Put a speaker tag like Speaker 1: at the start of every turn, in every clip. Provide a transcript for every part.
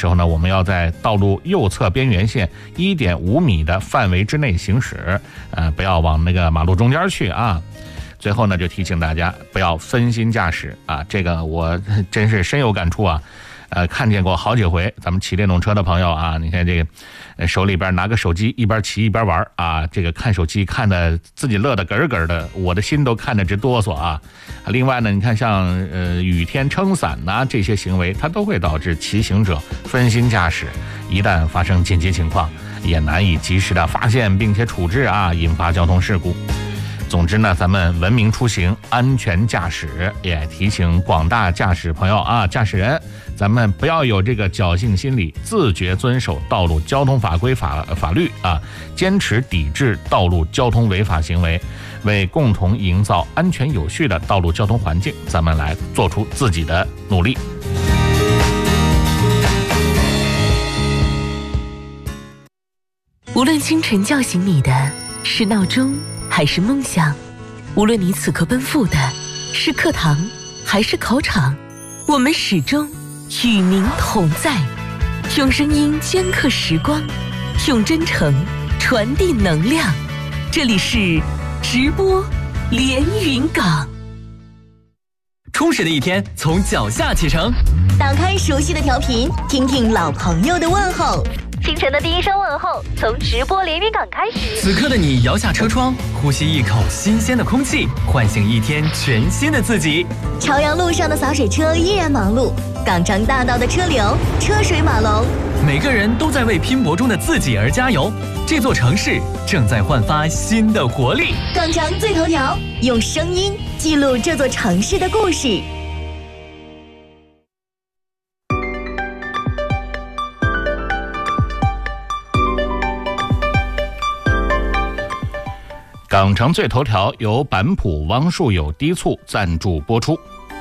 Speaker 1: 时候呢，我们要在道路右侧边缘线1.5米的范围之内行驶，不要往那个马路中间去啊。最后呢，就提醒大家不要分心驾驶啊，这个我真是深有感触啊。看见过好几回，咱们骑电动车的朋友啊，你看这个手里边拿个手机，一边骑一边玩啊，这个看手机看的自己乐得咯咯的，我的心都看着直哆嗦啊。另外呢，你看像雨天撑伞呐，这些行为，它都会导致骑行者分心驾驶，一旦发生紧急情况，也难以及时的发现并且处置啊，引发交通事故。总之呢，咱们文明出行，安全驾驶，也提醒广大驾驶朋友啊，驾驶人，咱们不要有这个侥幸心理，自觉遵守道路交通法规法律啊，坚持抵制道路交通违法行为，为共同营造安全有序的道路交通环境，咱们来做出自己的努力。
Speaker 2: 无论清晨叫醒你的是闹钟还是梦想，无论你此刻奔赴的是课堂还是考场，我们始终与您同在，用声音镌刻时光，用真诚传递能量。这里是直播连云港。
Speaker 3: 充实的一天从脚下启程，
Speaker 4: 打开熟悉的调频，听听老朋友的问候。
Speaker 5: 清晨的第一声问候，从直播连云港开始。
Speaker 3: 此刻的你摇下车窗，呼吸一口新鲜的空气，唤醒一天全新的自己。
Speaker 4: 朝阳路上的洒水车依然忙碌，港城大道的车流车水马龙，
Speaker 3: 每个人都在为拼搏中的自己而加油。这座城市正在焕发新的活力。
Speaker 4: 港城最头条，用声音记录这座城市的故事。
Speaker 1: 港城最头条由板浦王树友低促赞助播出。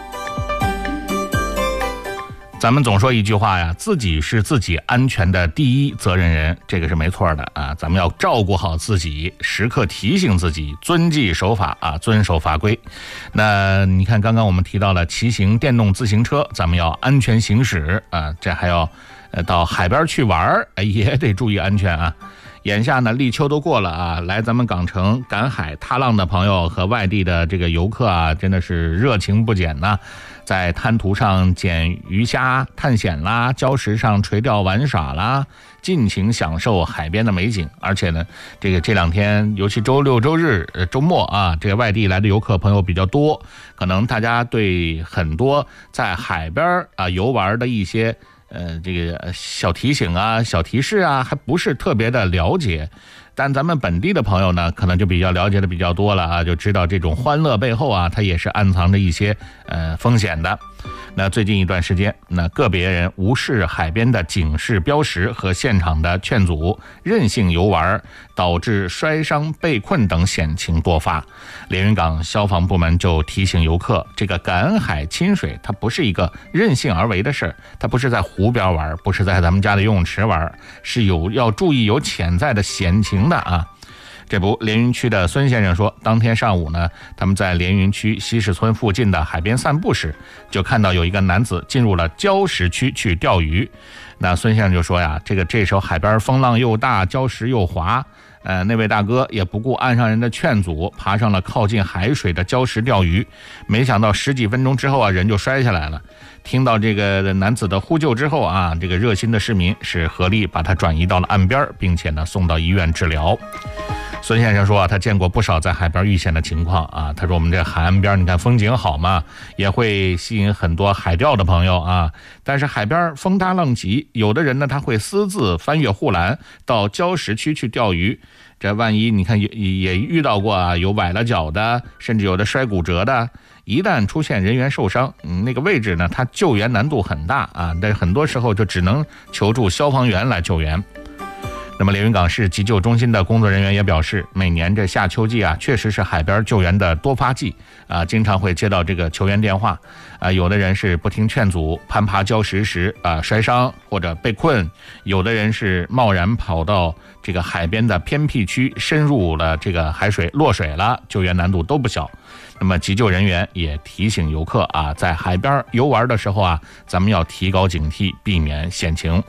Speaker 1: 咱们总说一句话呀，自己是自己安全的第一责任人，这个是没错的啊。咱们要照顾好自己，时刻提醒自己遵纪守法啊，遵守法规。那你看，刚刚我们提到了骑行电动自行车，咱们要安全行驶啊，这还要到海边去玩也得注意安全啊。眼下呢，立秋都过了啊，来咱们港城赶海踏浪的朋友和外地的这个游客啊，真的是热情不减呐，在滩涂上捡鱼虾探险啦，礁石上垂钓玩耍啦，尽情享受海边的美景。而且呢，这两天，尤其周六周日周末啊，这个外地来的游客朋友比较多，可能大家对很多在海边啊游玩的一些这个小提醒啊、小提示啊，还不是特别的了解。但咱们本地的朋友呢，可能就比较了解的比较多了啊，就知道这种欢乐背后啊，它也是暗藏着一些风险的。那最近一段时间，那个别人无视海边的警示标识和现场的劝阻，任性游玩，导致摔伤、被困等险情多发。连云港消防部门就提醒游客，这个赶海亲水，它不是一个任性而为的事儿，它不是在湖边玩，不是在咱们家的游泳池玩，是要注意有潜在的险情的啊。这不，连云区的孙先生说，当天上午呢，他们在连云区西市村附近的海边散步时，就看到有一个男子进入了礁石区去钓鱼。那孙先生就说呀，这时候海边风浪又大，礁石又滑，那位大哥也不顾岸上人的劝阻，爬上了靠近海水的礁石钓鱼。没想到十几分钟之后啊，人就摔下来了。听到这个男子的呼救之后啊，这个热心的市民是合力把他转移到了岸边，并且呢送到医院治疗。孙先生说啊，他见过不少在海边遇险的情况啊。他说我们这海岸边，你看风景好嘛，也会吸引很多海钓的朋友啊。但是海边风大浪急，有的人呢他会私自翻越护栏到礁石区去钓鱼。这万一你看也遇到过啊，有崴了脚的，甚至有的摔骨折的。一旦出现人员受伤，那个位置呢，它救援难度很大啊。但是很多时候就只能求助消防员来救援。那么连云港市急救中心的工作人员也表示，每年这夏秋季啊，确实是海边救援的多发季啊，经常会接到这个求援电话啊，有的人是不听劝阻，攀爬礁石时啊摔伤或者被困，有的人是贸然跑到这个海边的偏僻区，深入了这个海水落水了，救援难度都不小。那么急救人员也提醒游客啊，在海边游玩的时候啊，咱们要提高警惕，避免险情。